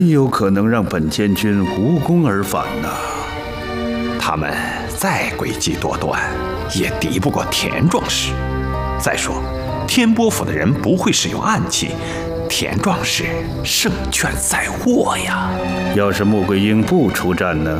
有可能让本监军无功而返呐。 他们再诡计多端，也敌不过田壮士。再说，天波府的人不会使用暗器，田壮士胜券在握呀。 要是穆桂英不出战呢？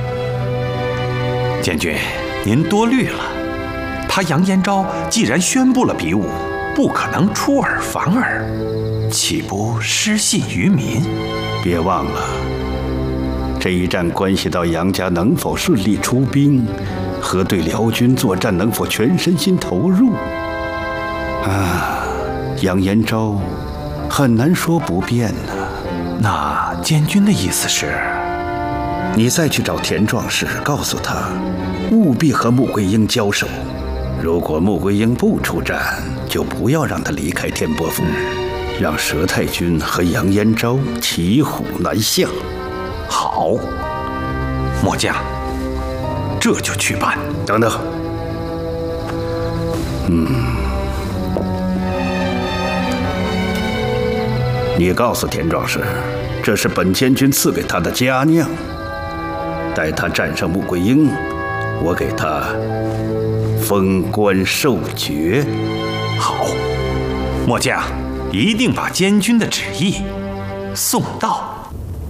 监军，您多虑了。他杨延昭既然宣布了比武，不可能出尔反尔，岂不失信于民？ 别忘了，这一战关系到杨家能否顺利出兵，和对辽军作战能否全身心投入。杨延昭很难说不变呢。 那监军的意思是， 你再去找田壮士，告诉他，务必和穆桂英交手。如果穆桂英不出战，就不要让他离开天波府，让佘太君和杨延昭骑虎难下。 好，末将这就去办。 等等，你告诉田壮士，这是本监军赐给他的佳酿。待他战胜穆桂英，我给他封官授爵。 好，末将一定把监军的旨意送到。